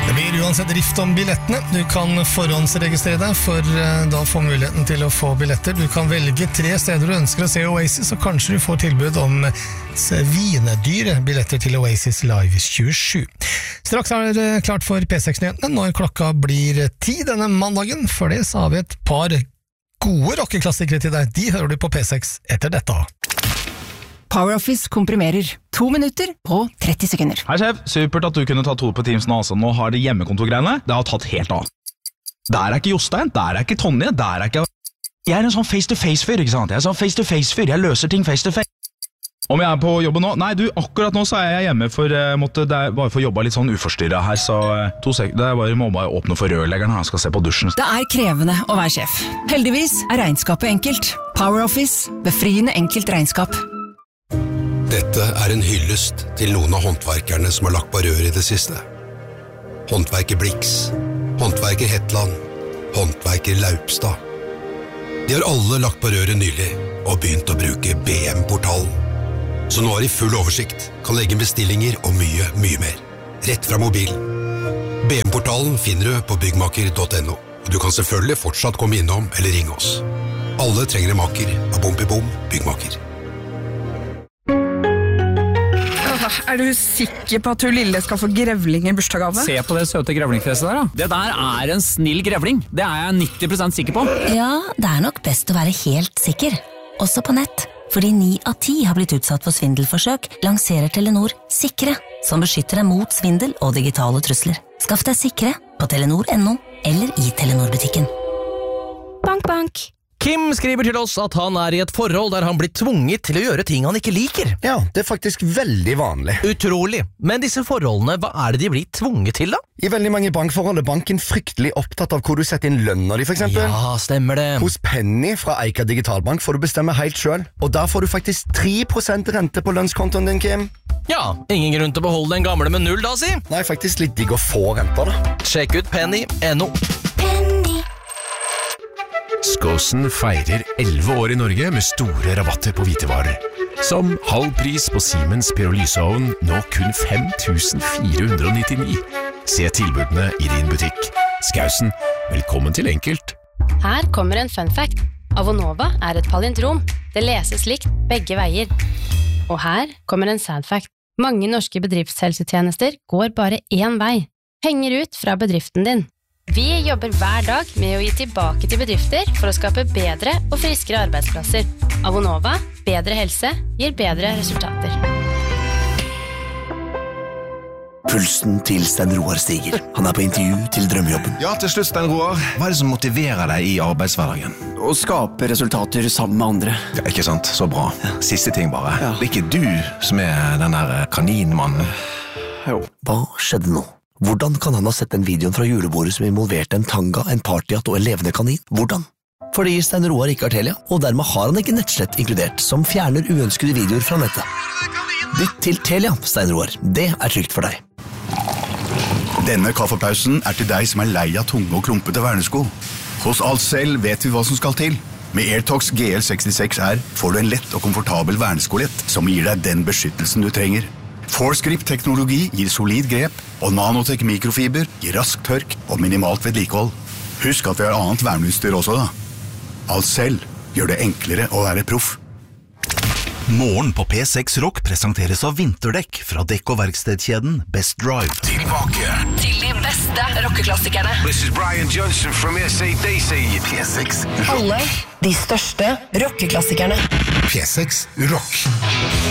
Det blir uansett rift om billettene. Du kan forhåndsregistrere deg for da få muligheten til å få billetter. Du kan velge 3 steder du ønsker å se Oasis, og kanskje du får tilbud om svinedyre billetter til Oasis Live 27. Straks det klart for P6-nyhetene når klokka blir 10 denne mandagen. For det så har vi et par gode rockeklassikere til deg. De hører du på P6 etter dette. PowerOffice komprimerer 2 minutter på 30 sekunder. Hei sjef, supert at du kunne ta 2 på Teams nå. Altså. Nå har det hjemmekontorgreiene, det har tatt helt av. Der ikke Jostein, der ikke Tonje, der ikke... Jeg en sånn face-to-face-fyr, ikke sant? Jeg er sånn face-to-face-fyr, jeg løser ting face-to-face. Om jeg på jobben nå? Nei, du, akkurat nå så jeg hjemme for bare for jobba litt sånn uforstyrret her, så 2 sekunder, det bare må bare åpne for rørleggeren her, han skal se på dusjen. Det krevende å være sjef. Heldigvis regnskapet enkelt. PowerOffice, befriende enkelt regnskap. Dette en hyllest til noen av håndverkerne som har lagt på rør i det siste. Håndverker Blix, håndverker Hetland, håndverker Laupstad. De har alle lagt på røret nylig og begynt å bruke BM-portalen. Så nå har de full oversikt, kan legge bestillinger og mye, mye mer. Rett fra mobilen. BM-portalen finner du på byggmaker.no, og du kan selvfølgelig fortsatt komme innom eller ringe oss. Alle trenger en maker av Bom Byggmaker. Du sikker på at du lille skal få grevling i bursdagsgave? Se på det søte grevlingfjeset der da. Det der en snill grevling. Det jeg 90% sikker på. Ja, det nok best å være helt sikker. Også på nett. Fordi 9 av 10 har blitt utsatt for svindelforsøk, lanserer Telenor Sikre, som beskytter deg mot svindel og digitale trusler. Skaff deg Sikre på telenor.no eller i Telenor-butikken. Bank, bank. Kim skriver til oss at han i et forhold der han blir tvunget til å gjøre ting han ikke liker. Ja, det faktisk veldig vanlig. Utrolig. Men disse forholdene, hva det de blir tvunget til da? I veldig mange bankforhold banken fryktelig opptatt av hvor du setter inn lønna di, for eksempel. Ja, stemmer det. Hos Penny fra Eika Digitalbank får du bestemme helt selv, og da får du faktisk 3% rente på lønnskontoen din, Kim. Ja, ingen grunn til å beholde den gamle med 0 da, si. Nei, faktisk litt digg å få renter da. Sjekk ut Penny.no. Skåsen feirer 11 år i Norge med store rabatter på hvitevarer. Som halv pris på Siemens pyrolyseovn, nå kun 5.499. Se tilbudene i din butikk. Skåsen, velkommen til enkelt. Her kommer en fun fact. Avonova et palindrom. Det leses likt begge veier. Og her kommer en sad fact. Mange norske bedriftshelsetjenester går bare én vei. Penger ut fra bedriften din. Vi jobber hver dag med å gi tilbake til bedrifter for å skape bedre og friskere arbeidsplasser. Avonova, bedre helse, gir bedre resultater. Pulsen til Stein Roar stiger. Han på intervju til drømmejobben. Ja, til slutt, Stein Roar. Hva det som motiverer deg i arbeidshverdagen? Å skape resultater sammen med andre. Ja, ikke sant? Så bra. Siste ting bare. Ja. Det ikke du som den der kaninmannen. Jo. Hva skjedde nå? Hvordan kan han ha sett den videoen fra julebordet som involverte en tanga, en partyhatt og en levende kanin? Hvordan? Fordi Stein Roar ikke har Telia, og dermed har han ikke nettslett inkludert, som fjerner uønskede videoer fra nettet. Bytt til Telia, Stein Roar. Det trygt for deg. Denne kaffepausen til deg som lei av tunge og klumpete vernesko. Hos Alcel vet vi hva som skal til. Med AirTox GL66R får du en lett og komfortabel verneskolett som gir deg den beskyttelsen du trenger. Forsgrip-teknologi gir solid grep, og Nanotech mikrofiber gir rask tørk og minimalt vedlikehold. Husk at vi har annet verneutstyr også da. Alcel gjør det enklere å være proff. Morgen på P6 Rock presenteres av vinterdekk fra dekk- og verkstedkjeden Best Drive. Tilbake til de beste rockeklassikerne. This is Brian Johnson from AC/DC. P6 Rock. Alle de største rockeklassikerne. P6 Rock.